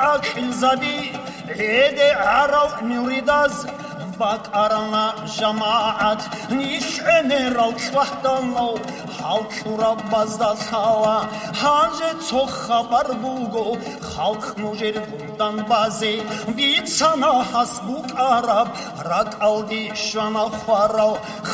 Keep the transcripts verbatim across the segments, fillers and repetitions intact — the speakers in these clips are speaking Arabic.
أكل زبي عيدي عرو نريداز باك أرنا جماعة نيشعني روش وحدانو خلق رب بزداد خالا هانجه تو خبر بوگو خلق نوجر بودن بازی بید سنا حسبوک عرب رک الدی شانا خوارو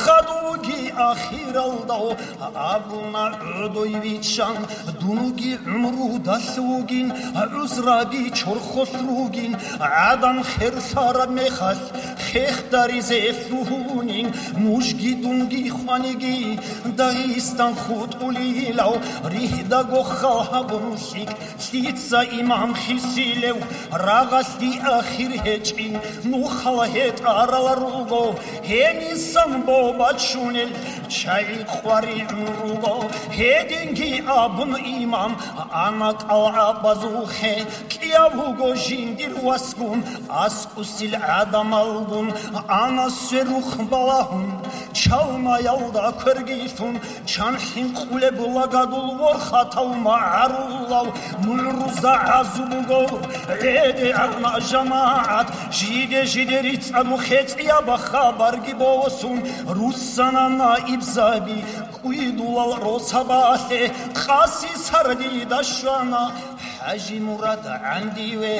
خدوگی اخیر الدو ابونا عدوی ویچان دونوگی عمرو دسوگین عزرابی چرخوشروگین عدن خیر سارا میخد خیخ داری زیفروهونین موشگی دونگی خوانگی دایستان خود قلیلو ریه دا گوخا بروشیک سیتسا ایمان خیسیلو راغستی آخیر هچین نوخلا هت آرال روگو هنی سنبو بچونل چای خواری روگو هدینگی آبون ایمان آنک العبازوخه کیا بوگو جیندیر واسکون اسکوسیل عدم الگون آنا سروخ بالاهون çalma yolda kırgıtun çanhin kule bulagadul vor hatav ma'arullav mulruza azubugo ede agna jamaat jide jiderit adu khetiya bakhabar gibosun russana naib zabi kuidulal rosabate qasi sardi dashana haji murad andi ve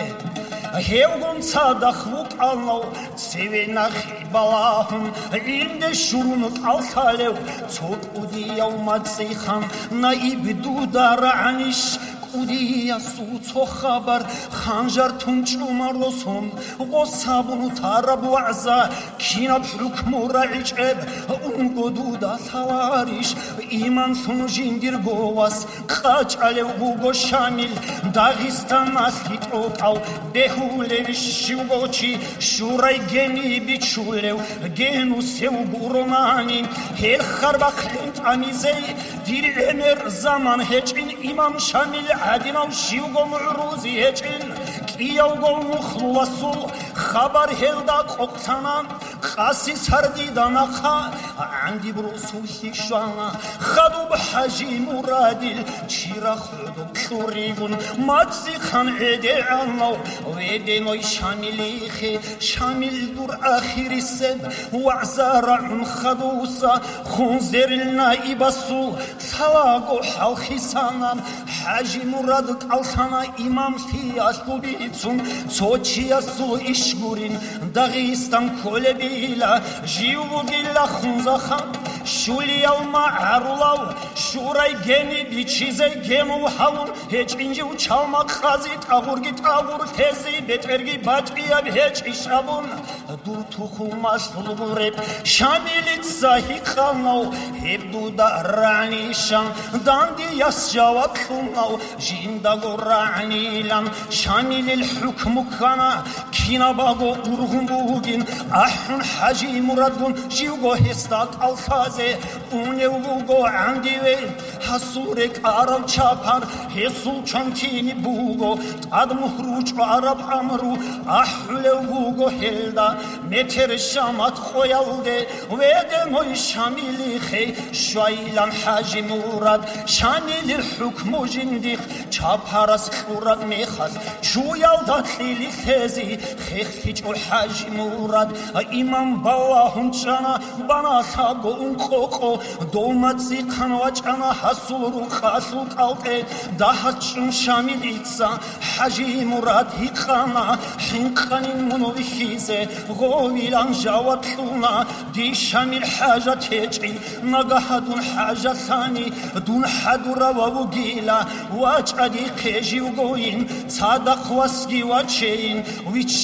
hevgun sadakhluk alnav sevena khibalahum inde shurunut alkhalev tsot udiyav matsikham naib dudar anish უდია სუცო ხაბარ ხანჟარ თუნჭუმარლოსონ ყოსაბუნუ თარაბუაზა ქინაბ ჰუკმურაიჭებ უნგოდუდა თალარიშ იმან სუნჟინდირ გოვას ყაჭალე უგო შამილ დაღისტანას ლიტოკავ დეჰულევიშ შუგოჩი შურაი გენი ბიჩულევ გენუსევ ბურომანი ჰერხარბა ხლენტ ამიზე დირემერ ზამან ჰეჭინ იმამ შამილ عدنا وشيوغو معروزي هجن كيوغو مخلصو خبر هلدا قوقتانا قاسي سردي داناقا عندي بروسو هيشانا خدو بحاجي مرادل چيرا خدو كوريغون ماتسي خان عدي عنو ويدي نوي شامليخي شامل دور آخر السد وعزار عن خدوسا خنزير النائبسو سلاغو حالخي سانان حاجي مراد قالسانا إمام فياس بوبيتسون سوچياسو إشغورين داغيستان كولبيلا جيوبو ديلا خنزاخا شولي يوما عرولاو شوراي جيني بيچيزي جيمو حاول هيچ انجيو چالما خازي تاغورگي تاغور تيزي بترگي باتقيا بهيچ إشابون دور توخو ماسلو ريب شاملت زاهي خانو هبدو دا رانيشان داندي ياس جواب خونو جينداغو رانيلان شامل الحكم كانا كينا باغو ارغم بوغين احن حاجي مرادون جيوغو هستاك الفازي اونيوغو عندي وي حسورك عرب چاپر هسو چانتيني بوغو تاد مخروج عرب عمرو احلوغو هلدا متر شامات خويالده ويده موي شاملي خي شويلان حاجي مراد شامل الحكم جنديخ چاپارس خورد میخواست شویال خیلی خزی خیلی جو حاج مراد ایمان بالا هنچانا بنا ساگو اون خوکو دومت زی خنواچانا حسورو خاسو کالته دهچون شامل ایتسا حاجی مراد هیخانا حنقانین منوی خیزه غویلان جواب خونا دی شامل حاجت هجی نگاه دون حاجت ثانی دون حدورا و گیلا واج ادي خيجي وقوين صادق واسقي واتشين ويتش